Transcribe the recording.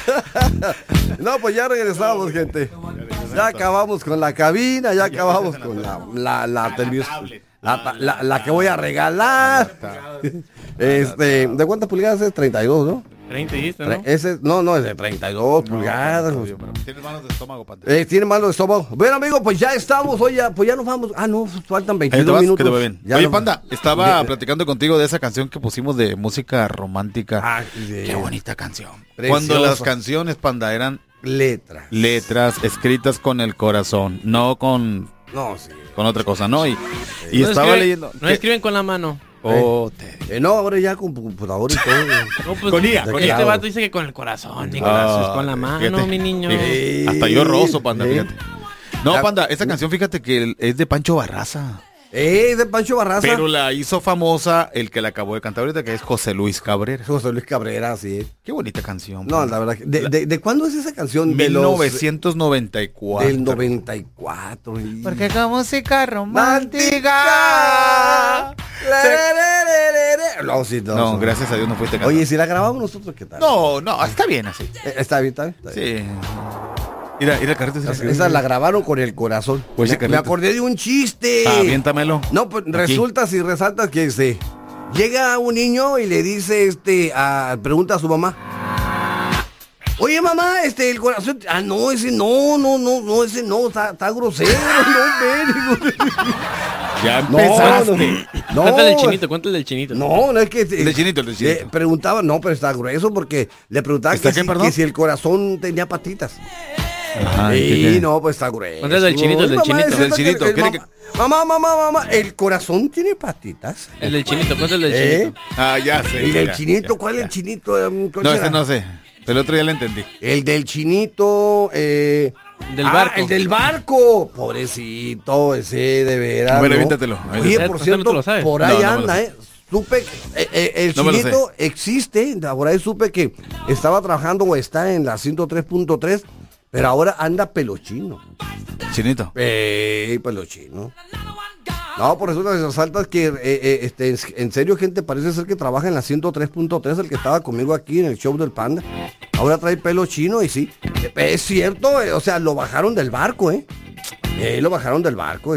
No, pues ya regresamos, gente. Ya acabamos con la cabina, ya acabamos con la televisión. La que voy a regalar. ¿De cuántas pulgadas es? 32, ¿no? 30 dijiste, ¿no? Ese, no, es de 32 pulgadas. Tienes manos de estómago, Panda. Tiene manos de estómago. Bueno, amigo, pues ya estamos, hoy ya, pues ya nos vamos. Ah, no, faltan 22 minutos. Oye, Panda, estaba platicando contigo de esa canción que pusimos de música romántica. Qué bonita canción. Preciosa. Cuando las canciones, Panda, eran letras escritas con el corazón, no con otra cosa, ¿no? Y no estaba leyendo. No escriben con la mano. No, ahora ya con computador y todo. No, pues, Con IA. Este vato dice que con el corazón, Nicolás, con la mano, fíjate. mi niño. Hasta yo rozo, Panda, fíjate. No, Panda, esa canción, fíjate que es de Pancho Barraza. De Pancho Barraza. Pero la hizo famosa el que la acabó de cantar ahorita, que es José Luis Cabrera. José Luis Cabrera, sí. Qué bonita canción. No, la verdad. ¿De cuándo es esa canción? 1994. Del 94. Porque con música romántica. No, gracias a Dios no fuiste cantar. Oye, si la grabamos nosotros, ¿qué tal? No, está bien así. Está bien. Sí. Mira, Carlitos. Esa la grabaron con el corazón. Pues me acordé de un chiste. Aviéntamelo. No, pues resulta si resaltas que llega un niño y le dice, pregunta a su mamá. Oye, mamá, el corazón. Ah, no, ese no, ese no, está grosero, no, ven. Ya empezaste. No. Cuéntale del chinito. No, es que... El del chinito. Preguntaba, no, pero está grueso porque le preguntaba que si el corazón tenía patitas. Ajá, no, pues está grueso. Cuéntale del chinito, Del chinito. Mamá, ¿el corazón tiene patitas? El del chinito, cuéntale del chinito. Ah, ya sé. ¿El del chinito? ¿Cuál es el chinito? No, ese no sé. El otro ya lo entendí. El del chinito, del barco. El del barco. Pobrecito, ese de veras. Bueno, ¿no? evítatelo. Oye, por cierto, por ahí anda, Supe que el chinito existe. Por ahí supe que estaba trabajando o está en la 103.3, pero ahora anda pelochino. Chinito. Pelochino. No, por eso las resaltas que en serio, gente, parece ser que trabaja en la 103.3, el que estaba conmigo aquí en el show del Panda. Ahora trae pelo chino y sí, es cierto, o sea, lo bajaron del barco, lo bajaron del barco.